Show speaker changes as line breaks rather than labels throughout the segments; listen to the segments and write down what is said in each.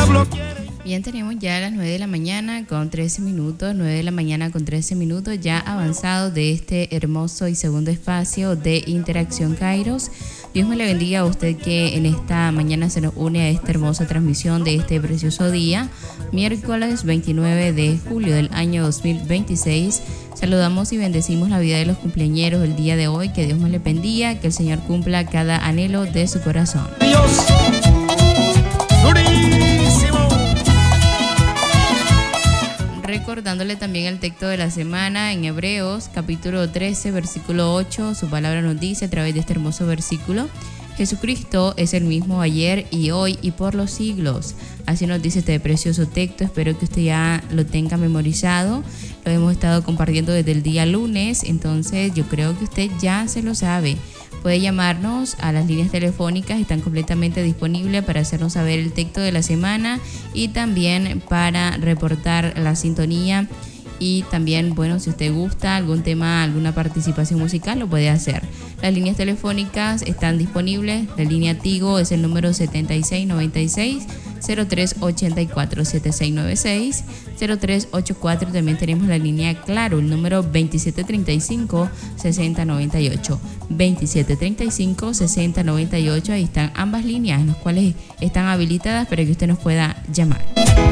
Bien, tenemos ya las 9 de la mañana con 13 minutos, 9 de la mañana con 13 minutos, ya avanzado de este hermoso y segundo espacio de Interacción Kairos. Dios me le bendiga a usted que en esta mañana se nos une a esta hermosa transmisión de este precioso día, miércoles 29 de julio del año 2026. Saludamos y bendecimos la vida de los cumpleañeros el día de hoy. Que Dios me le bendiga, que el Señor cumpla cada anhelo de su corazón.
Dios, durísimo.
Recordándole también el texto de la semana en Hebreos, capítulo 13, versículo 8. Su palabra nos dice a través de este hermoso versículo: Jesucristo es el mismo ayer y hoy y por los siglos. Así nos dice este precioso texto. Espero que usted ya lo tenga memorizado. Lo hemos estado compartiendo desde el día lunes, entonces yo creo que usted ya se lo sabe. Puede llamarnos a las líneas telefónicas, están completamente disponibles para hacernos saber el texto de la semana y también para reportar la sintonía. Y también, bueno, si usted gusta algún tema, alguna participación musical, lo puede hacer. Las líneas telefónicas están disponibles. La línea Tigo es el número 7696-0384, 7696-0384. También tenemos la línea Claro, el número 2735-6098, 2735-6098. Ahí están ambas líneas, las cuales están habilitadas para que usted nos pueda llamar.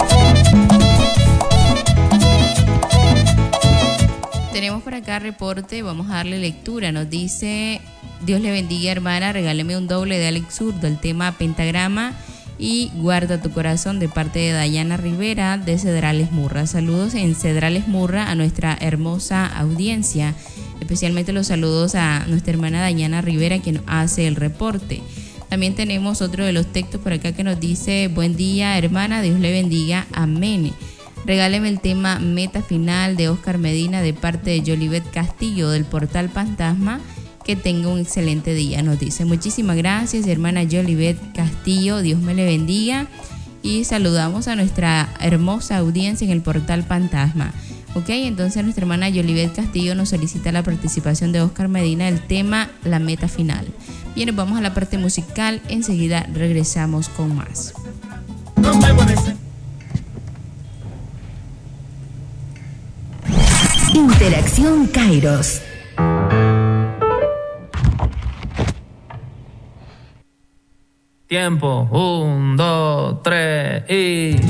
Tenemos por acá reporte, vamos a darle lectura. Nos dice: Dios le bendiga, hermana, regáleme un doble de Alex Zurdo, el tema Pentagrama y Guarda tu corazón, de parte de Dayana Rivera de Cedrales Murra. Saludos en Cedrales Murra a nuestra hermosa audiencia, especialmente los saludos a nuestra hermana Dayana Rivera, quien hace el reporte. También tenemos otro de los textos por acá que nos dice: buen día, hermana, Dios le bendiga, amén. Regáleme el tema Meta Final de Oscar Medina, de parte de Jolivet Castillo del Portal Fantasma. Que tenga un excelente día, nos dice. Muchísimas gracias, hermana Jolivet Castillo, Dios me le bendiga. Y saludamos a nuestra hermosa audiencia en el Portal Fantasma. Ok, entonces nuestra hermana Jolivet Castillo nos solicita la participación de Oscar Medina del tema La Meta Final. Bien, vamos a la parte musical, enseguida regresamos con más.
Interacción Kairos.
Tiempo, 1, 2, 3 y...